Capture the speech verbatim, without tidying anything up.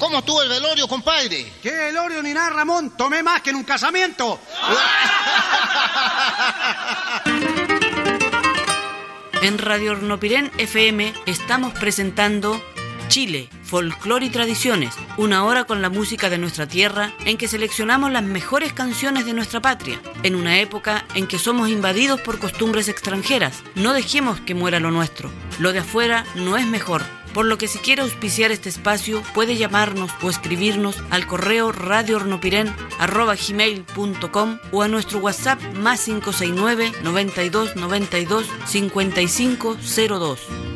¿Cómo estuvo el velorio, compadre? ¿Qué velorio ni nada, Ramón? Tomé más que en un casamiento. En Radio Hornopirén F M estamos presentando Chile, Folclore y Tradiciones, una hora con la música de nuestra tierra en que seleccionamos las mejores canciones de nuestra patria, en una época en que somos invadidos por costumbres extranjeras. No dejemos que muera lo nuestro. Lo de afuera no es mejor. Por lo que si quiere auspiciar este espacio, puede llamarnos o escribirnos al correo radio hornopiren arroba gmail punto com o a nuestro WhatsApp más cinco seis nueve, noventa y dos, noventa y dos, cincuenta y cinco cero dos.